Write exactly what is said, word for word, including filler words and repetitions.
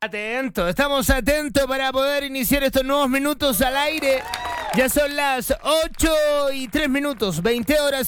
Atento, estamos atentos para poder iniciar estos nuevos minutos al aire. Ya son las ocho y tres minutos, veinte horas.